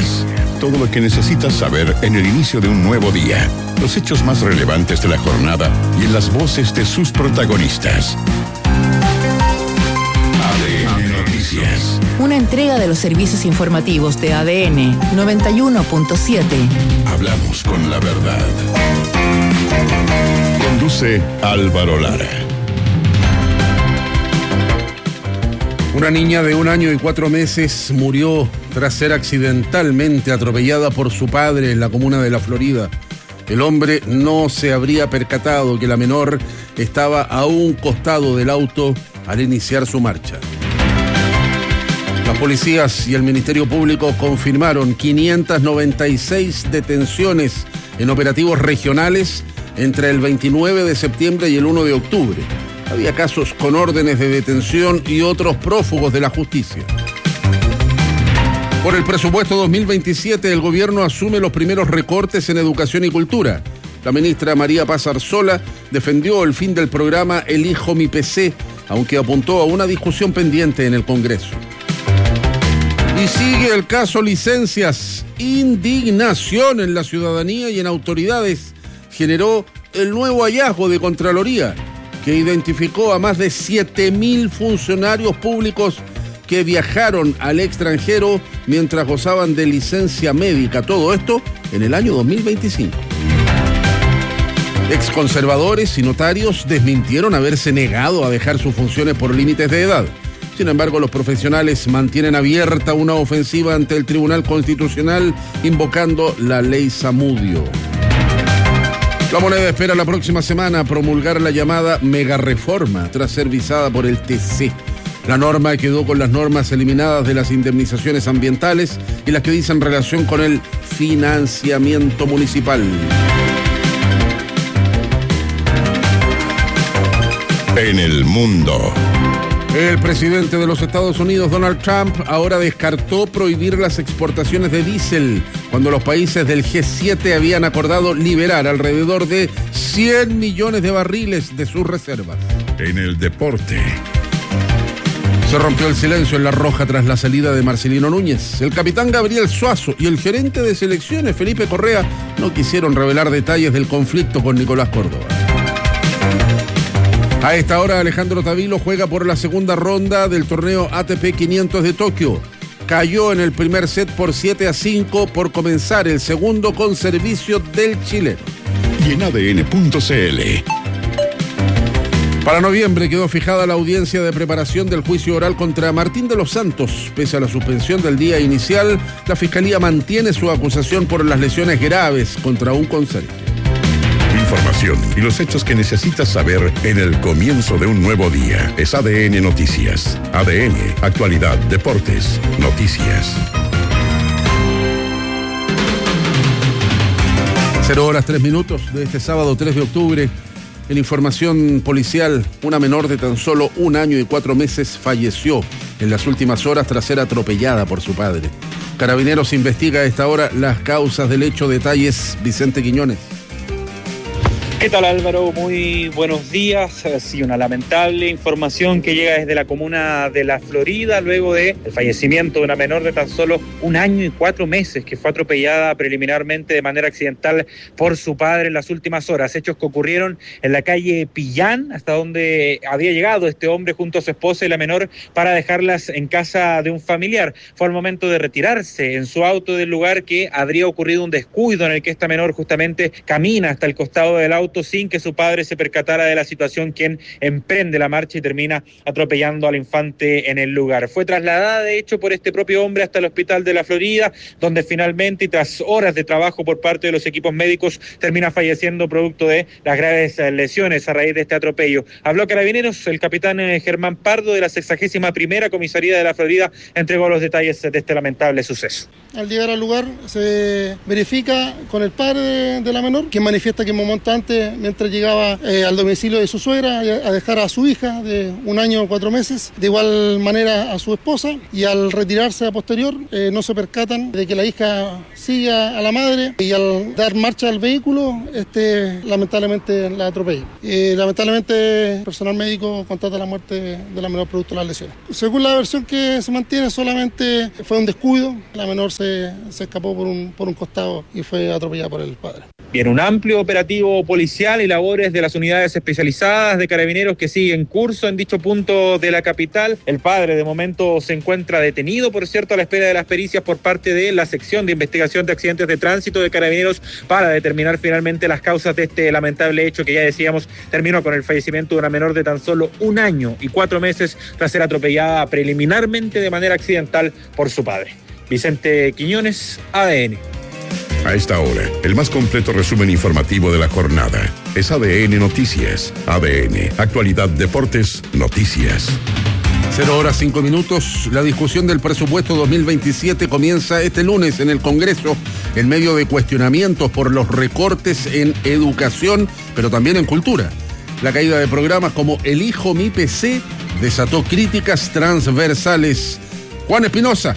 Noticias. Todo lo que necesitas saber en el inicio de un nuevo día. Los hechos más relevantes de la jornada y en las voces de sus protagonistas. ADN Noticias. Una entrega de los servicios informativos de ADN 91.7. Hablamos con la verdad. Conduce Álvaro Lara. Una niña de 1 año y 4 meses murió tras ser accidentalmente atropellada por su padre en la comuna de La Florida. El hombre no se habría percatado que la menor estaba a un costado del auto al iniciar su marcha. Las policías y el Ministerio Público confirmaron 596 detenciones en operativos regionales entre el 29 de septiembre y el 1 de octubre. Había casos con órdenes de detención y otros prófugos de la justicia. Por el presupuesto 2027, el gobierno asume los primeros recortes en educación y cultura. La ministra María Paz Arzola defendió el fin del programa Elijo mi PC, aunque apuntó a una discusión pendiente en el Congreso. Y sigue el caso licencias. Indignación en la ciudadanía y en autoridades generó el nuevo hallazgo de Contraloría, que identificó a más de 7.000 funcionarios públicos que viajaron al extranjero mientras gozaban de licencia médica. Todo esto en el año 2025. Exconservadores y notarios desmintieron haberse negado a dejar sus funciones por límites de edad. Sin embargo, los profesionales mantienen abierta una ofensiva ante el Tribunal Constitucional invocando la ley Zamudio. La Moneda espera la próxima semana promulgar la llamada megareforma tras ser visada por el TC. La norma quedó con las normas eliminadas de las indemnizaciones ambientales y las que dicen relación con el financiamiento municipal. En el mundo. El presidente de los Estados Unidos, Donald Trump, ahora descartó prohibir las exportaciones de diésel cuando los países del G7 habían acordado liberar alrededor de 100 millones de barriles de sus reservas. En el deporte. Se rompió el silencio en La Roja tras la salida de Marcelino Núñez. El capitán Gabriel Suazo y el gerente de selecciones, Felipe Correa, no quisieron revelar detalles del conflicto con Nicolás Córdoba. A esta hora, Alejandro Tavilo juega por la segunda ronda del torneo ATP 500 de Tokio. Cayó en el primer set por 7-5 por comenzar el segundo con servicio del chileno. Y en ADN.cl. Para noviembre quedó fijada la audiencia de preparación del juicio oral contra Martín de los Santos. Pese a la suspensión del día inicial, la Fiscalía mantiene su acusación por las lesiones graves contra un conserje. Información y los hechos que necesitas saber en el comienzo de un nuevo día. Es ADN Noticias. ADN, actualidad, deportes, noticias. 0:03 de este sábado 3 de octubre. En información policial, una menor de tan solo 1 año y 4 meses falleció en las últimas horas tras ser atropellada por su padre. Carabineros investiga a esta hora las causas del hecho. Detalles, Vicente Quiñones. ¿Qué tal, Álvaro? Muy buenos días. Sí, una lamentable información que llega desde la comuna de La Florida luego del fallecimiento de una menor de tan solo 1 año y 4 meses que fue atropellada preliminarmente de manera accidental por su padre en las últimas horas. Hechos que ocurrieron en la calle Pillán, hasta donde había llegado este hombre junto a su esposa y la menor para dejarlas en casa de un familiar. Fue al momento de retirarse en su auto del lugar que habría ocurrido un descuido en el que esta menor justamente camina hasta el costado del auto sin que su padre se percatara de la situación, quien emprende la marcha y termina atropellando al infante en el lugar. Fue trasladada, de hecho, por este propio hombre hasta el hospital de La Florida, donde finalmente, y tras horas de trabajo por parte de los equipos médicos, termina falleciendo producto de las graves lesiones a raíz de este atropello. Habló Carabineros, el capitán Germán Pardo de la 61ª Comisaría de La Florida entregó los detalles de este lamentable suceso. Al llegar al lugar se verifica con el padre de la menor, quien manifiesta que un momento antes mientras llegaba al domicilio de su suegra a dejar a su hija de 1 año 4 meses, de igual manera a su esposa, y al retirarse a posterior no se percatan de que la hija sigue a la madre, y al dar marcha al vehículo lamentablemente la atropella. Lamentablemente el personal médico constata la muerte de la menor producto de las lesiones. Según la versión que se mantiene, solamente fue un descuido, la menor se escapó por un costado y fue atropellada por el padre. Bien, un amplio operativo policial y labores de las unidades especializadas de Carabineros que sigue en curso en dicho punto de la capital. El padre de momento se encuentra detenido, por cierto, a la espera de las pericias por parte de la sección de investigación de accidentes de tránsito de Carabineros para determinar finalmente las causas de este lamentable hecho que ya decíamos terminó con el fallecimiento de una menor de tan solo 1 año y 4 meses tras ser atropellada preliminarmente de manera accidental por su padre. Vicente Quiñones, ADN. A esta hora, el más completo resumen informativo de la jornada es ADN Noticias. ADN, actualidad, deportes, noticias. 0:05. La discusión del presupuesto 2027 comienza este lunes en el Congreso en medio de cuestionamientos por los recortes en educación, pero también en cultura. La caída de programas como Elijo mi PC desató críticas transversales. Juan Espinosa.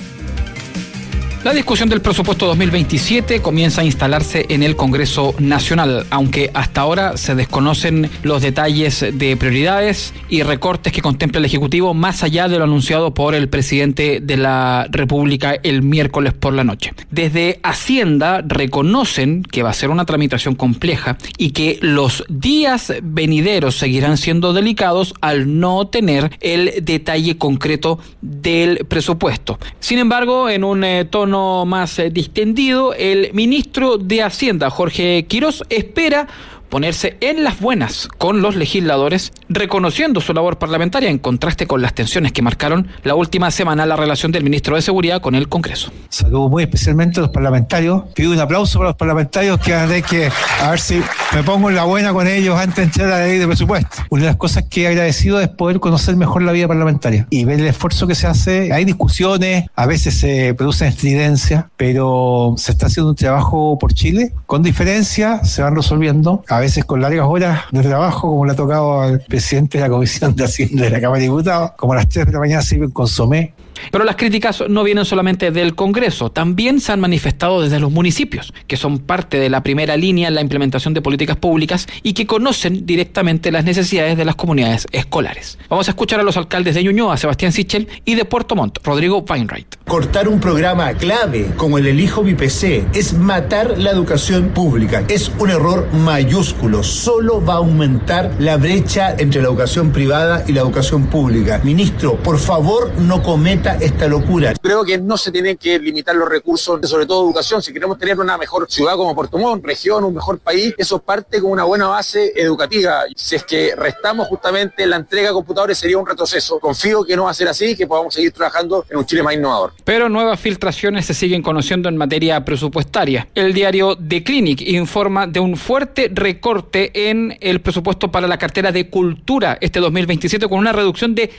La discusión del presupuesto 2027 comienza a instalarse en el Congreso Nacional, aunque hasta ahora se desconocen los detalles de prioridades y recortes que contempla el Ejecutivo más allá de lo anunciado por el presidente de la República el miércoles por la noche. Desde Hacienda reconocen que va a ser una tramitación compleja y que los días venideros seguirán siendo delicados al no tener el detalle concreto del presupuesto. Sin embargo, en un tono más distendido, el ministro de Hacienda, Jorge Quirós, espera ponerse en las buenas con los legisladores, reconociendo su labor parlamentaria en contraste con las tensiones que marcaron la última semana la relación del ministro de Seguridad con el Congreso. Saludo muy especialmente a los parlamentarios. Pido un aplauso para los parlamentarios que van a tener que, a ver si me pongo en la buena con ellos antes de entrar a la ley de presupuesto. Una de las cosas que he agradecido es poder conocer mejor la vida parlamentaria y ver el esfuerzo que se hace. Hay discusiones, a veces se producen estridencias, pero se está haciendo un trabajo por Chile. Con diferencia, se van resolviendo. A veces con largas horas de trabajo, como le ha tocado al presidente de la Comisión de Hacienda de la Cámara de Diputados, como a las 3 de la mañana sirven consomé. Pero las críticas no vienen solamente del Congreso, también se han manifestado desde los municipios, que son parte de la primera línea en la implementación de políticas públicas y que conocen directamente las necesidades de las comunidades escolares. Vamos a escuchar a los alcaldes de Ñuñoa, Sebastián Sichel, y de Puerto Montt, Rodrigo Weinreich. Cortar un programa clave como el Elijo mi PC es matar la educación pública. Es un error mayúsculo. Solo va a aumentar la brecha entre la educación privada y la educación pública. Ministro, por favor, no cometa esta locura. Creo que no se tienen que limitar los recursos, sobre todo educación. Si queremos tener una mejor ciudad como Puerto Montt, región, un mejor país, eso parte con una buena base educativa. Si es que restamos justamente la entrega de computadores, sería un retroceso. Confío que no va a ser así, que podamos seguir trabajando en un Chile más innovador. Pero nuevas filtraciones se siguen conociendo en materia presupuestaria. El diario The Clinic informa de un fuerte recorte en el presupuesto para la cartera de cultura este 2027, con una reducción de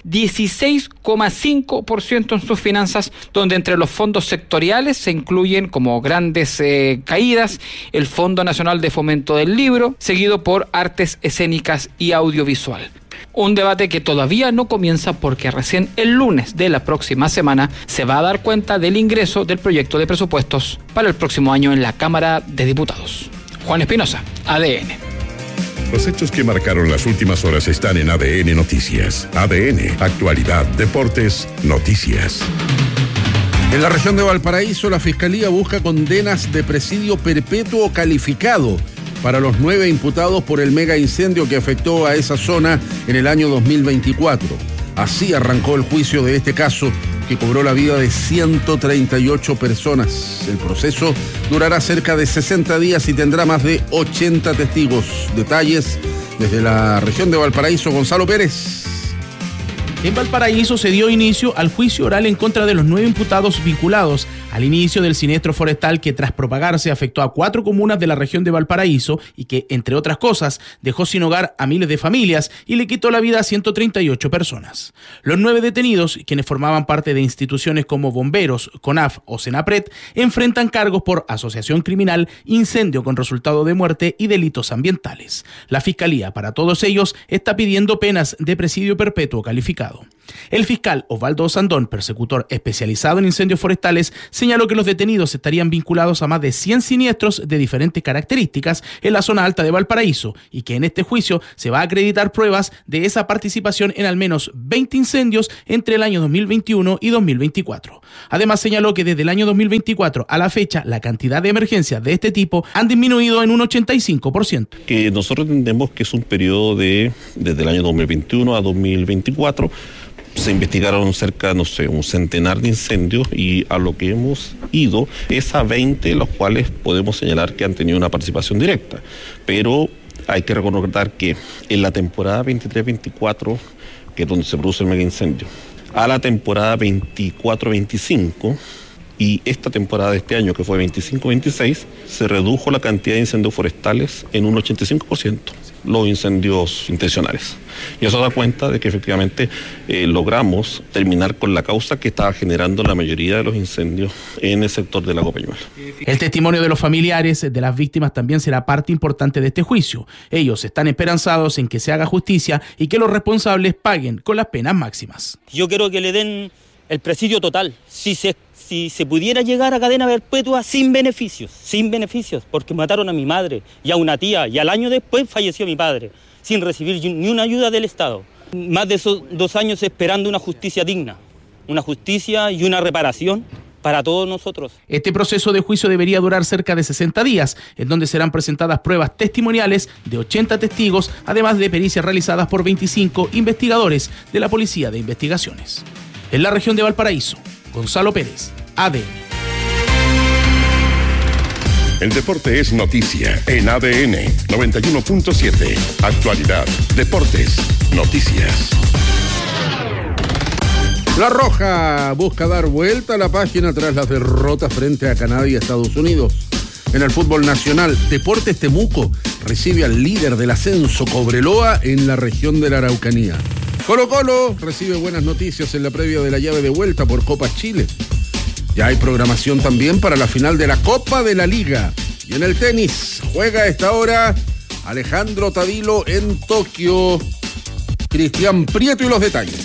16,5% en sus finanzas, donde entre los fondos sectoriales se incluyen como grandes caídas el Fondo Nacional de Fomento del Libro, seguido por Artes Escénicas y Audiovisual. Un debate que todavía no comienza porque recién el lunes de la próxima semana se va a dar cuenta del ingreso del proyecto de presupuestos para el próximo año en la Cámara de Diputados. Juan Espinosa, ADN. Los hechos que marcaron las últimas horas están en ADN Noticias. ADN, actualidad, deportes, noticias. En la región de Valparaíso, la Fiscalía busca condenas de presidio perpetuo calificado para los 9 imputados por el mega incendio que afectó a esa zona en el año 2024. Así arrancó el juicio de este caso, que cobró la vida de 138 personas. El proceso durará cerca de 60 días y tendrá más de 80 testigos. Detalles desde la región de Valparaíso, Gonzalo Pérez. En Valparaíso se dio inicio al juicio oral en contra de los 9 imputados vinculados al inicio del siniestro forestal que tras propagarse afectó a 4 comunas de la región de Valparaíso y que, entre otras cosas, dejó sin hogar a miles de familias y le quitó la vida a 138 personas. Los 9 detenidos, quienes formaban parte de instituciones como Bomberos, CONAF o Senapred, enfrentan cargos por asociación criminal, incendio con resultado de muerte y delitos ambientales. La Fiscalía, para todos ellos, está pidiendo penas de presidio perpetuo calificado. El fiscal Osvaldo Osandón, persecutor especializado en incendios forestales, señaló que los detenidos estarían vinculados a más de 100 siniestros de diferentes características en la zona alta de Valparaíso y que en este juicio se va a acreditar pruebas de esa participación en al menos 20 incendios entre el año 2021 y 2024. Además señaló que desde el año 2024 a la fecha la cantidad de emergencias de este tipo han disminuido en un 85%. Que nosotros entendemos que es un periodo desde el año 2021 a 2024. Se investigaron cerca, un centenar de incendios y a lo que hemos ido es a 20, los cuales podemos señalar que han tenido una participación directa. Pero hay que recordar que en la temporada 23-24, que es donde se produce el mega incendio, a la temporada 24-25 y esta temporada de este año, que fue 25-26, se redujo la cantidad de incendios forestales en un 85%. Los incendios intencionales. Y eso da cuenta de que efectivamente logramos terminar con la causa que estaba generando la mayoría de los incendios en el sector de Lago Peñuelo. El testimonio de los familiares de las víctimas también será parte importante de este juicio. Ellos están esperanzados en que se haga justicia y que los responsables paguen con las penas máximas. Yo quiero que le den el presidio total. Si se pudiera llegar a cadena perpetua sin beneficios, porque mataron a mi madre y a una tía y al año después falleció mi padre, sin recibir ni una ayuda del Estado. Más de esos 2 años esperando una justicia digna, una justicia y una reparación para todos nosotros. Este proceso de juicio debería durar cerca de 60 días, en donde serán presentadas pruebas testimoniales de 80 testigos, además de pericias realizadas por 25 investigadores de la Policía de Investigaciones. En la región de Valparaíso, Gonzalo Pérez, ADN. El deporte es noticia en ADN 91.7. Actualidad, deportes, noticias. La Roja busca dar vuelta a la página tras las derrotas frente a Canadá y Estados Unidos. En el fútbol nacional, Deportes Temuco recibe al líder del ascenso Cobreloa en la región de la Araucanía. Colo-Colo recibe buenas noticias en la previa de la llave de vuelta por Copa Chile. Ya hay programación también para la final de la Copa de la Liga. Y en el tenis, juega a esta hora Alejandro Tavilo en Tokio. Cristian Prieto y los detalles.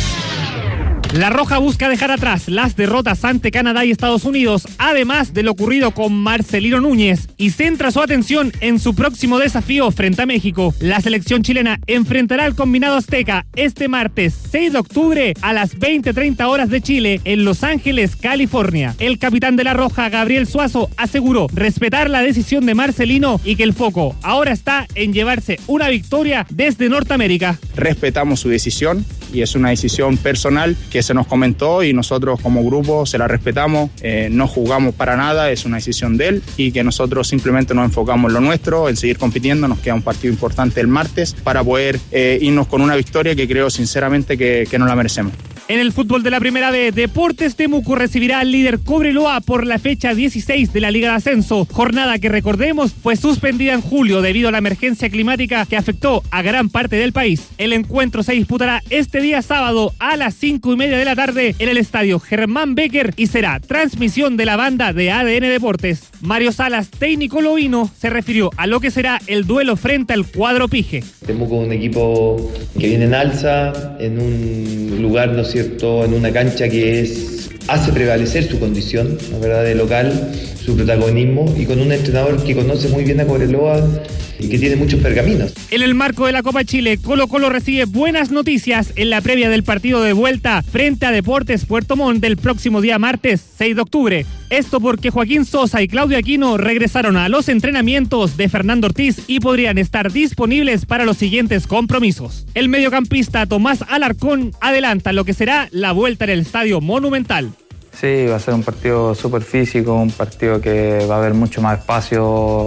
La Roja busca dejar atrás las derrotas ante Canadá y Estados Unidos, además de lo ocurrido con Marcelino Núñez, y centra su atención en su próximo desafío frente a México. La selección chilena enfrentará al combinado azteca este martes 6 de octubre a las 20:30 horas de Chile en Los Ángeles, California. El capitán de La Roja, Gabriel Suazo, aseguró respetar la decisión de Marcelino y que el foco ahora está en llevarse una victoria desde Norteamérica. Respetamos su decisión y es una decisión personal que se nos comentó y nosotros como grupo se la respetamos, no jugamos para nada, es una decisión de él y que nosotros simplemente nos enfocamos en lo nuestro, en seguir compitiendo. Nos queda un partido importante el martes para poder irnos con una victoria que creo sinceramente que nos la merecemos. En el fútbol de la Primera B, Deportes Temuco recibirá al líder Cobreloa por la fecha 16 de la Liga de Ascenso, jornada que recordemos fue suspendida en julio debido a la emergencia climática que afectó a gran parte del país. El encuentro se disputará este día sábado a las 5:30 de la tarde en el estadio Germán Becker y será transmisión de la banda de ADN Deportes. Mario Salas, técnico lovino, se refirió a lo que será el duelo frente al cuadro Pige. Temuco es un equipo que viene en alza, en un lugar, ¿no es cierto?, en una cancha que hace prevalecer su condición, la verdad, de local, su protagonismo, y con un entrenador que conoce muy bien a Cobreloa y que tiene muchos pergaminos. En el marco de la Copa Chile, Colo-Colo recibe buenas noticias en la previa del partido de vuelta frente a Deportes Puerto Montt del próximo día martes 6 de octubre. Esto porque Joaquín Sosa y Claudio Aquino regresaron a los entrenamientos de Fernando Ortiz y podrían estar disponibles para los siguientes compromisos. El mediocampista Tomás Alarcón adelanta lo que será la vuelta en el Estadio Monumental. Sí, va a ser un partido súper físico, un partido que va a haber mucho más espacio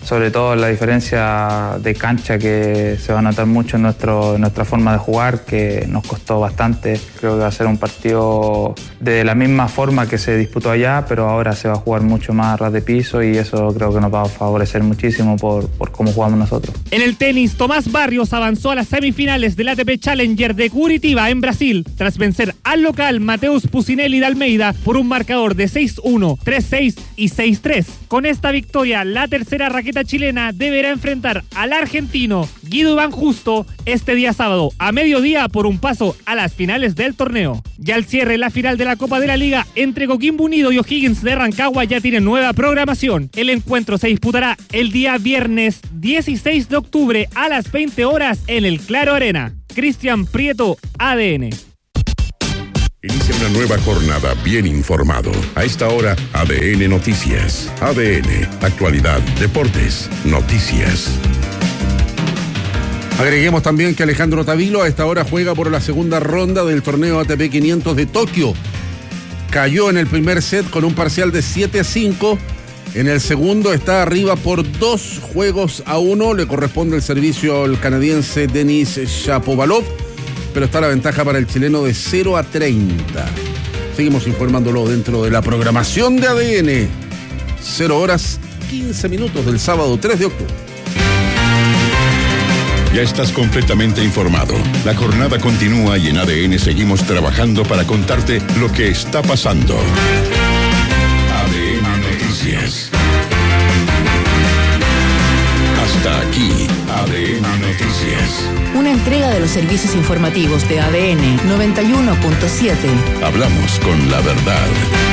sobre todo la diferencia de cancha que se va a notar mucho en nuestra forma de jugar, que nos costó bastante. Creo que va a ser un partido de la misma forma que se disputó allá, pero ahora se va a jugar mucho más a ras de piso y eso creo que nos va a favorecer muchísimo por cómo jugamos nosotros. En el tenis, Tomás Barrios avanzó a las semifinales del ATP Challenger de Curitiba en Brasil, tras vencer al local Mateus Pucinelli de Almeida por un marcador de 6-1, 3-6 y 6-3. Con esta victoria, la tercera raqueta chilena deberá enfrentar al argentino Guido Iván Justo este día sábado a mediodía por un paso a las finales del torneo. Ya al cierre, la final de la Copa de la Liga entre Coquimbo Unido y O'Higgins de Rancagua ya tiene nueva programación. El encuentro se disputará el día viernes 16 de octubre a las 20 horas en el Claro Arena. Cristian Prieto, ADN. Inicia una nueva jornada bien informado. A esta hora, ADN Noticias. ADN, actualidad, deportes, noticias. Agreguemos también que Alejandro Tavilo a esta hora juega por la segunda ronda del torneo ATP 500 de Tokio. Cayó en el primer set con un parcial de 7-5. En el segundo está arriba por 2-1. Le corresponde el servicio al canadiense Denis Shapovalov, pero está la ventaja para el chileno de 0-30. Seguimos informándolo dentro de la programación de ADN. 0:15 del sábado 3 de octubre. Ya estás completamente informado. La jornada continúa y en ADN seguimos trabajando para contarte lo que está pasando. ADN Noticias. Hasta aquí, ADN Noticias. Una entrega de los servicios informativos de ADN 91.7. Hablamos con la verdad.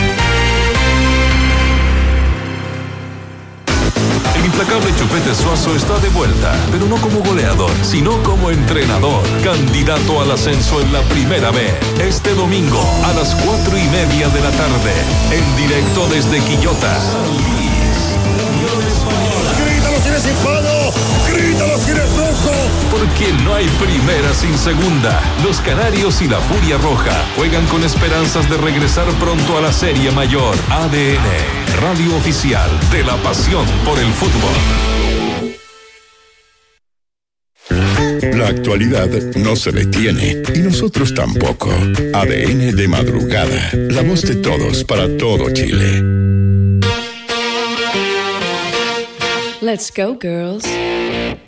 El implacable Chupete Suazo está de vuelta, pero no como goleador, sino como entrenador, candidato al ascenso en la Primera B. Este domingo a las 4:30 de la tarde, en directo desde Quillota. ¡Grítalo si eres hispano! ¡Grítalo si eres rojo! Porque no hay primera sin segunda. Los Canarios y la Furia Roja juegan con esperanzas de regresar pronto a la Serie Mayor. ADN, radio oficial de la pasión por el fútbol. La actualidad no se detiene y nosotros tampoco. ADN de madrugada, la voz de todos para todo Chile. Let's go, girls.